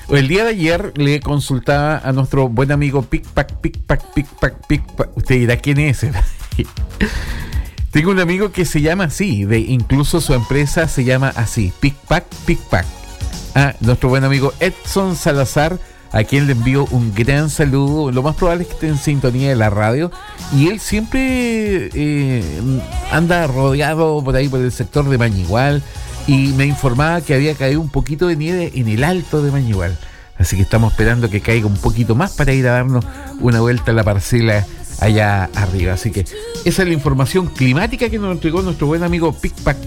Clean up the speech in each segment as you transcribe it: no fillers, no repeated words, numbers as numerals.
El día de ayer le consultaba a nuestro buen amigo Pickpack. Usted dirá quién es. Tengo un amigo que se llama así, incluso su empresa se llama así, Pickpack. Nuestro buen amigo Edson Salazar, a quien le envío un gran saludo. Lo más probable es que esté en sintonía de la radio. Y él siempre anda rodeado por ahí, por el sector de Mañigual. Y me informaba que había caído un poquito de nieve en el alto de Mañigual. Así que estamos esperando que caiga un poquito más para ir a darnos una vuelta a la parcela allá arriba. Así que esa es la información climática que nos entregó nuestro buen amigo Pickpack.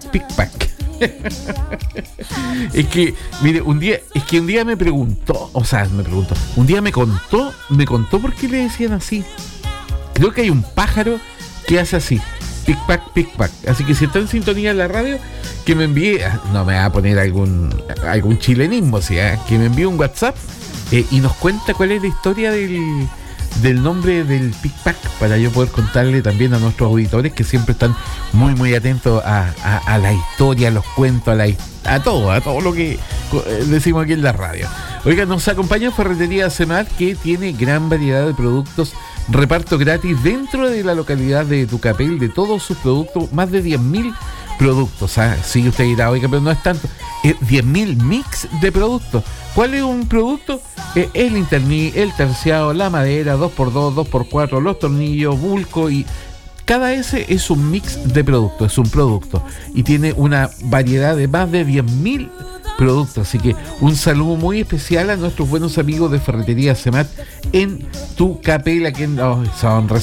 Es que, mire, un día me preguntó, un día me contó por qué le decían así. Creo que hay un pájaro que hace así, Pickpack. Así que si está en sintonía en la radio, que me envíe, no me va a poner algún chilenismo, que me envíe un WhatsApp y nos cuenta cuál es la historia del nombre del Pickpack, para yo poder contarle también a nuestros auditores que siempre están muy muy atentos a la historia, a los cuentos, a todo lo que decimos aquí en la radio. Oiga, nos acompaña Ferretería Semat, que tiene gran variedad de productos, reparto gratis dentro de la localidad de Tucapel de todos sus productos, más de 10.000 productos. Sí, usted dirá, oiga, pero no es tanto. 10.000 mix de productos. ¿Cuál es un producto? El interní, el terciado, la madera, 2x2, 2x4, los tornillos, bulco, y cada ese es un mix de productos, es un producto. Y tiene una variedad de más de 10.000 productos. Así que un saludo muy especial a nuestros buenos amigos de Ferretería Semat en Tucapel, a quien son